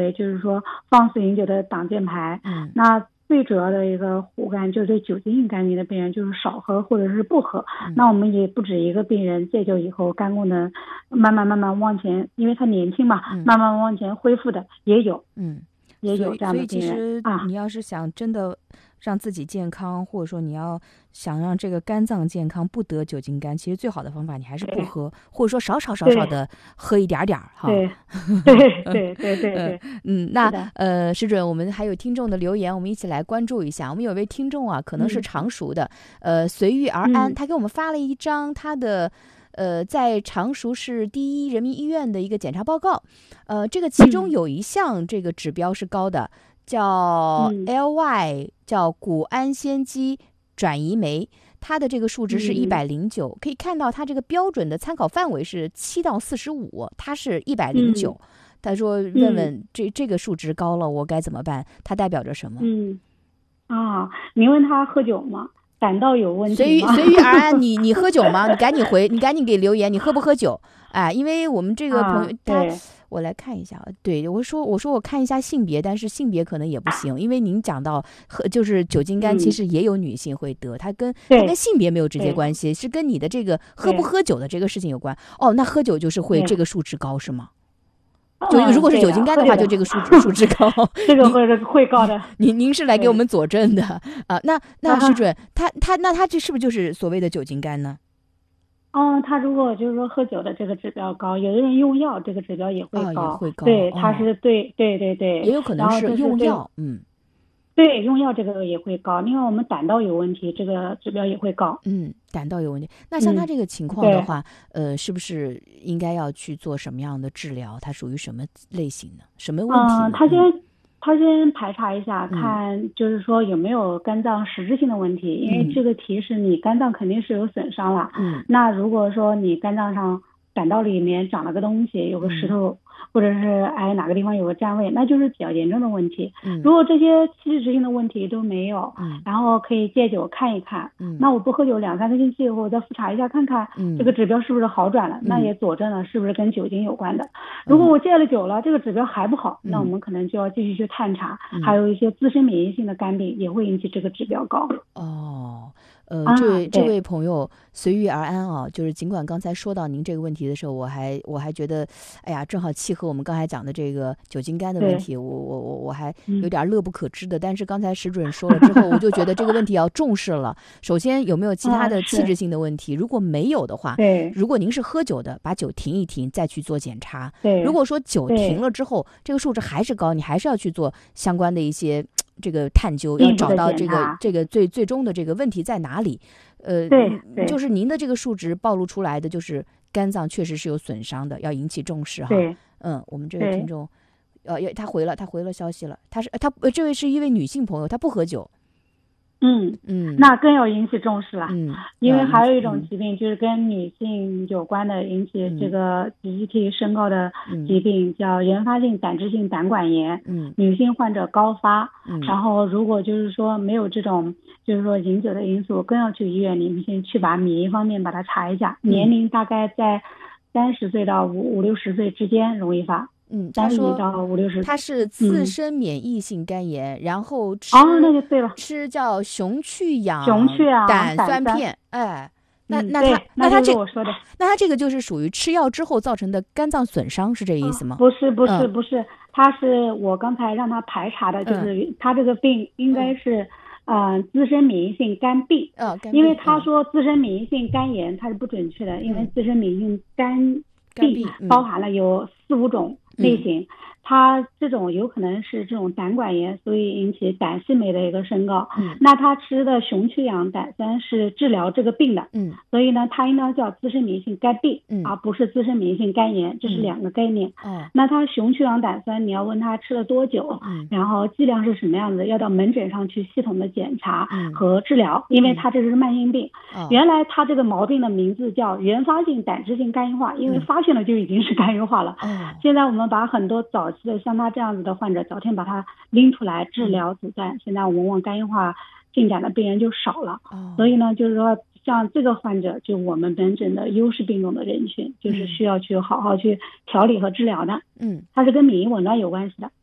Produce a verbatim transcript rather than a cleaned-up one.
为就是说放肆饮酒的挡箭牌。 嗯， 那最主要的一个护肝就是对酒精性肝病的病人就是少喝或者是不喝。 嗯、 那我们也不止一个病人戒酒以后肝功能慢慢慢慢往前，因为他年轻嘛， 嗯、 慢慢往前恢复的也有。 嗯， 也有这样的病人。 所以其实你要是想真的让自己健康、啊、或者说你要想让这个肝脏健康不得酒精肝，其实最好的方法你还是不喝，或者说少少少少的喝一点点哈。 对对对对对对。 嗯，那呃，施主任，我们还有听众的留言，我们一起来关注一下。我们有位听众啊，可能是常熟的，嗯、呃，随遇而安、嗯，他给我们发了一张他的。呃，在常熟市第一人民医院的一个检查报告，呃，这个其中有一项这个指标是高的，嗯、叫 L Y， 叫谷氨酰基转移酶，它的这个数值是一百零九，可以看到它这个标准的参考范围是七到四十五，它是一百零九。他说：“问问这这个数值高了，我该怎么办？它代表着什么？” 嗯，啊，您问他喝酒吗？胆道有问题吗？ 随遇随遇而安，你你喝酒吗？你赶紧回，你赶紧给留言，你喝不喝酒？哎，因为我们这个朋友、啊、他，我来看一下，对我说我说我看一下性别，但是性别可能也不行，因为您讲到喝就是酒精肝，其实也有女性会得，嗯、它跟它跟性别没有直接关系，是跟你的这个喝不喝酒的这个事情有关。哦，那喝酒就是会这个数值高是吗？就如果是酒精肝的话，就这个数值数值高， 这个会会高的。 您您是来给我们佐证的啊？那那施主任，他他那他这是不是就是所谓的酒精肝呢？ 嗯，他如果就是说喝酒的这个指标高，有的人用药这个指标也会高， 哦、也会高。 对， 哦、 他是对对对对， 也有可能是用药，嗯。 对，用药这个也会高。另外，我们胆道有问题，这个指标也会高。 嗯，胆道有问题。那像他这个情况的话，嗯、呃，是不是应该要去做什么样的治疗？它属于什么类型的？什么问题呢？ 嗯，他先他先排查一下， 嗯、 看就是说有没有肝脏实质性的问题，因为这个题是你肝脏肯定是有损伤了。 嗯，那如果说你肝脏上胆道里面长了个东西，有个石头。嗯，或者是哎哪个地方有个占位，那就是比较严重的问题。 嗯， 如果这些器质性的问题都没有， 嗯， 然后可以戒酒看一看。 嗯， 那我不喝酒两三个星期以后再复查一下，看看这个指标是不是好转了， 嗯、 那也佐证了是不是跟酒精有关的。嗯、如果我戒了酒了，这个指标还不好， 嗯、 那我们可能就要继续去探查。 嗯、 还有一些自身免疫性的肝病也会引起这个指标高。 哦。呃，这位、啊、这位朋友随遇而安啊，就是尽管刚才说到您这个问题的时候，我还我还觉得，哎呀，正好契合我们刚才讲的这个酒精肝的问题，我我我我还有点乐不可支的。嗯、但是刚才石主任说了之后，我就觉得这个问题要重视了。首先有没有其他的器质性的问题？啊、如果没有的话， 对， 如果您是喝酒的，把酒停一停，再去做检查。 对， 如果说酒停了之后，这个数值还是高，你还是要去做相关的一些这个探究，要找到这个这个最最终的这个问题在哪里。呃， 对， 就是您的这个数值暴露出来的，就是肝脏确实是有损伤的，要引起重视哈。 对， 嗯，我们这位听众，呃，他回了，他回了消息了，他是他呃，这位是一位女性朋友，她不喝酒。 嗯嗯， 那更要引起重视了。 嗯， 因为还有一种疾病、嗯、就是跟女性有关的，引起这个集体升高的疾病、嗯、叫原发性胆汁性胆管炎。 嗯， 女性患者高发。 嗯， 然后如果就是说没有这种就是说饮酒的因素，更要去医院里面先去把免疫方面把它查一下。嗯、年龄大概在三十岁到五五六十岁之间容易发。 嗯，他说他是自身免疫性肝炎，嗯、然后吃、 哦、那就对了， 吃叫熊去氧熊去氧胆酸片，哎，那、嗯、那他那他这我说的， 那他这个就是属于吃药之后造成的肝脏损伤，是这个意思吗？ 哦、不是不是、嗯、不是，他是我刚才让他排查的，就是他这个病应该是。嗯呃，自身免疫性肝病， 哦、 因为他说自身免疫性肝炎，它是不准确的，嗯、因为自身免疫性肝病包含了有四五种类型。嗯，它这种有可能是这种胆管炎，所以引起胆系酶的一个升高。 嗯， 那他吃的熊去氧胆酸是治疗这个病的。 嗯， 所以呢，它应该叫自身免疫性肝病， 嗯， 而不是自身免疫性肝炎，这是两个概念。 嗯，哦， 那他熊去氧胆酸，你要问他吃了多久， 嗯， 然后剂量是什么样子，要到门诊上去系统的检查和治疗，嗯，因为他这是慢性病。 嗯， 原来他这个毛病的名字叫原发性胆汁性肝硬化，因为发现了就已经是肝硬化了。 嗯， 现在我们把很多早期的像他这样的患者早天把他拎出来治疗阻断，现在我们往肝硬化进展的病人就少了。 哦， 所以呢，就是说像这个患者，就我们门诊的优势病种的人群，就是需要去好好去调理和治疗的。 嗯， 它是跟免疫紊乱有关系的。